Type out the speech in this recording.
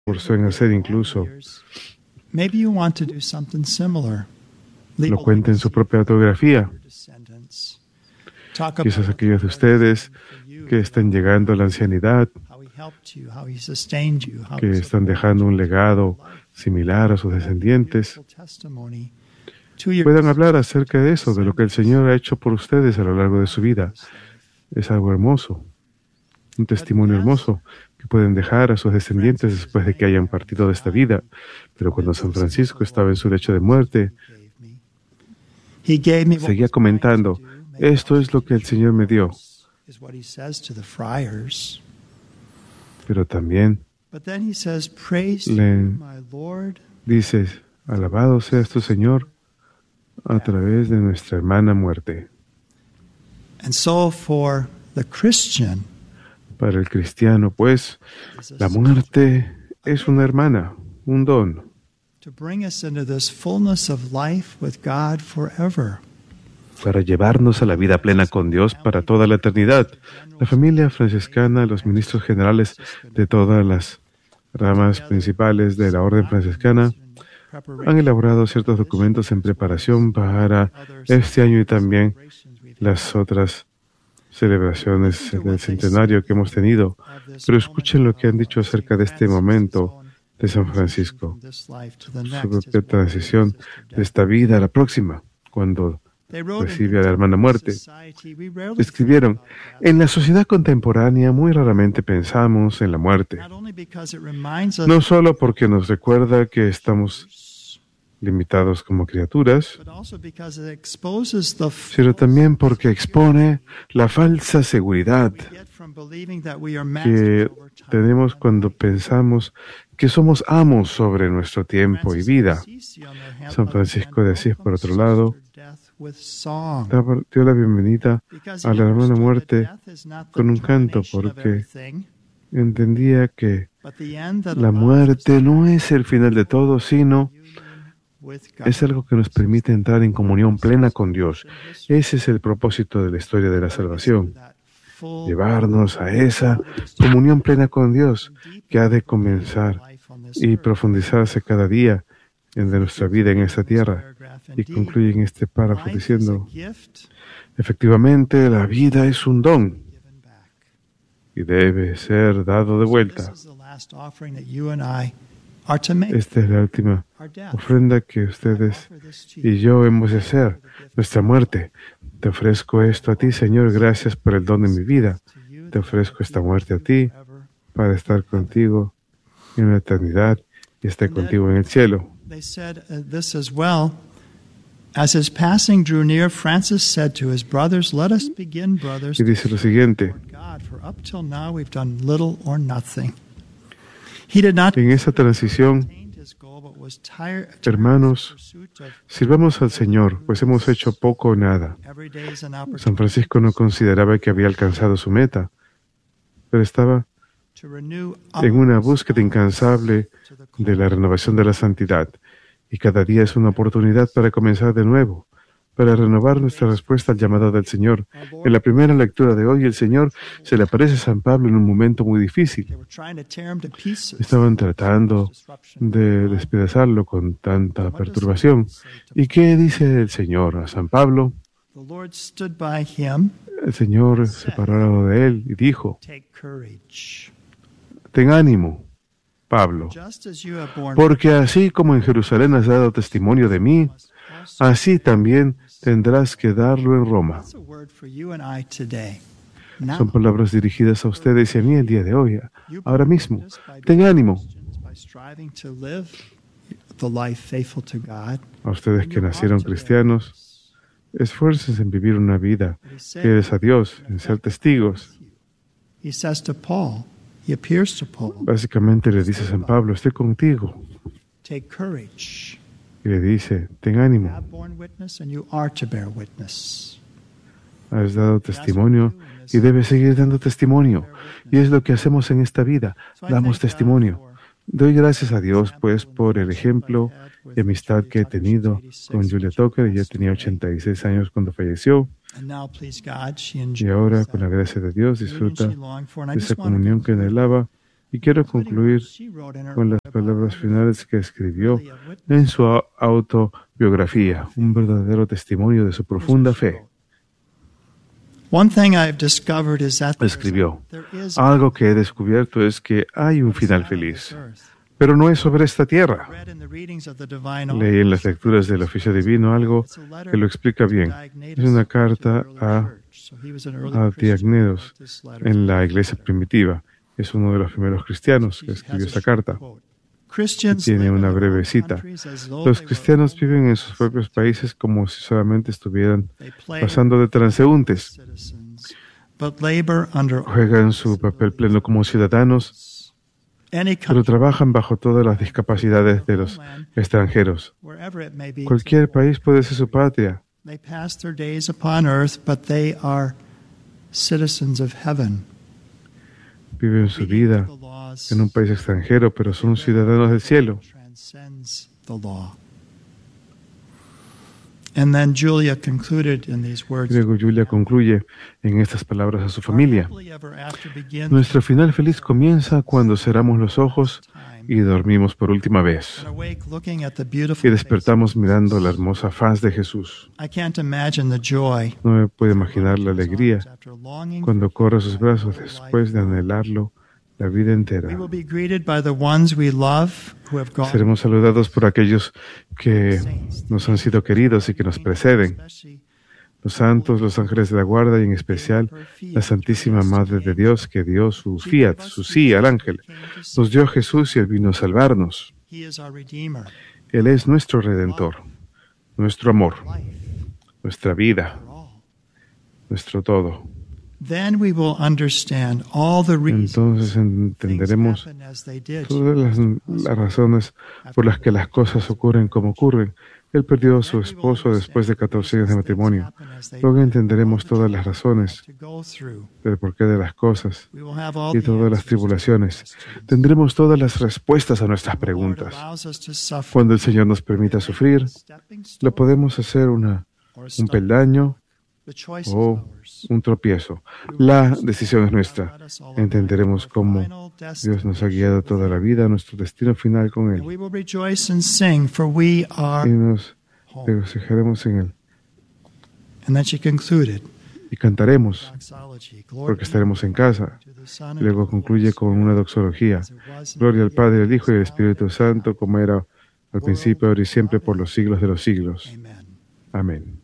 esforzó en hacer incluso. Lo cuenta en su propia autobiografía. Quizás aquellos de ustedes que están llegando a la ancianidad, que están dejando un legado similar a sus descendientes, puedan hablar acerca de eso, de lo que el Señor ha hecho por ustedes a lo largo de su vida. Es algo hermoso, un testimonio hermoso que pueden dejar a sus descendientes después de que hayan partido de esta vida. Pero cuando San Francisco estaba en su lecho de muerte, seguía comentando, esto es lo que el Señor me dio. Pero también le dice, alabado seas tu Señor a través de nuestra hermana muerte. Para el cristiano, pues, la muerte es una hermana, un don, para llevarnos a la vida plena con Dios para toda la eternidad. La familia franciscana, los ministros generales de todas las ramas principales de la orden franciscana han elaborado ciertos documentos en preparación para este año y también las otras celebraciones del centenario que hemos tenido. Pero escuchen lo que han dicho acerca de este momento de San Francisco, su propia transición de esta vida a la próxima, cuando recibe a la hermana muerte. Escribieron, en la sociedad contemporánea muy raramente pensamos en la muerte, no solo porque nos recuerda que estamos limitados como criaturas, sino también porque expone la falsa seguridad que tenemos cuando pensamos que somos amos sobre nuestro tiempo y vida. San Francisco de Asís, por otro lado, dio la bienvenida a la hermana muerte con un canto, porque entendía que la muerte no es el final de todo, sino es algo que nos permite entrar en comunión plena con Dios. Ese es el propósito de la historia de la salvación. Llevarnos a esa comunión plena con Dios que ha de comenzar y profundizarse cada día de nuestra vida en esta tierra. Y concluye en este párrafo diciendo, efectivamente, la vida es un don y debe ser dado de vuelta. Esta es la última ofrenda que ustedes y yo hemos de hacer, nuestra muerte. Te ofrezco esto a ti, Señor, gracias por el don de mi vida. Te ofrezco esta muerte a ti para estar contigo en la eternidad y estar contigo en el cielo. As his passing drew near, Francis said to his brothers, "Let us begin, brothers." Y dice lo siguiente. En esa transición, hermanos, sirvamos al Señor, pues hemos hecho poco o nada. San Francisco no consideraba que había alcanzado su meta, pero estaba en una búsqueda incansable de la renovación de la santidad. Y cada día es una oportunidad para comenzar de nuevo, para renovar nuestra respuesta al llamado del Señor. En la primera lectura de hoy, el Señor se le aparece a San Pablo en un momento muy difícil. Estaban tratando de despedazarlo con tanta perturbación. ¿Y qué dice el Señor a San Pablo? El Señor se paró al lado de él y dijo, ten ánimo, Pablo, porque así como en Jerusalén has dado testimonio de mí, así también tendrás que darlo en Roma. Son palabras dirigidas a ustedes y a mí el día de hoy, ahora mismo. Ten ánimo. A ustedes que nacieron cristianos, esfuércense en vivir una vida que es a Dios, en ser testigos. Básicamente le dice a San Pablo, estoy contigo. Y le dice, ten ánimo. Has dado testimonio y debes seguir dando testimonio. Y es lo que hacemos en esta vida, damos testimonio. Doy gracias a Dios, pues, por el ejemplo y amistad que he tenido con Julia Tucker. Ella tenía 86 años cuando falleció. Y ahora, con la gracia de Dios, disfruta de esa comunión que anhelaba Y quiero concluir con las palabras finales que escribió en su autobiografía, un verdadero testimonio de su profunda fe. Escribió: algo que he descubierto es que hay un final feliz, pero no es sobre esta tierra. Leí en las lecturas del oficio divino algo que lo explica bien. Es una carta a Diagnedos en la iglesia primitiva. Es uno de los primeros cristianos que escribió esta carta. Tiene una breve cita. Los cristianos viven en sus propios países como si solamente estuvieran pasando de transeúntes. Juegan su papel pleno como ciudadanos, pero trabajan bajo todas las discapacidades de los extranjeros. Cualquier país puede ser su patria. Viven su vida en un país extranjero, pero son ciudadanos del cielo. Luego Julia concluye en estas palabras a su familia: nuestro final feliz comienza cuando cerramos los ojos y dormimos por última vez y despertamos mirando la hermosa faz de Jesús. No me puedo imaginar la alegría cuando corre a sus brazos después de anhelarlo la vida entera. Seremos saludados por aquellos que nos han sido queridos y que nos preceden. Los santos, los ángeles de la guarda y en especial la Santísima Madre de Dios, que dio su fiat, su sí al ángel. Nos dio Jesús y Él vino a salvarnos. Él es nuestro Redentor, nuestro amor, nuestra vida, nuestro todo. Entonces entenderemos todas las razones por las que las cosas ocurren como ocurren. Él perdió a su esposo después de 14 años de matrimonio. Luego entenderemos todas las razones del porqué de las cosas y todas las tribulaciones. Tendremos todas las respuestas a nuestras preguntas. Cuando el Señor nos permita sufrir, lo podemos hacer un peldaño o un tropiezo. La decisión es nuestra. Entenderemos cómo Dios nos ha guiado toda la vida a nuestro destino final con Él. Y nos regocijaremos en Él. Y cantaremos, porque estaremos en casa. Y luego concluye con una doxología. Gloria al Padre, al Hijo y al Espíritu Santo, como era al principio, ahora y siempre, por los siglos de los siglos. Amén.